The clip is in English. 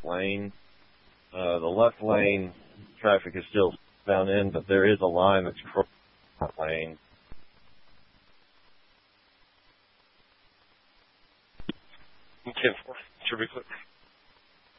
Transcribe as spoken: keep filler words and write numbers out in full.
lane. Uh, the left lane traffic is still down in, but there is a line that's crossing that lane. ten four, should be clear.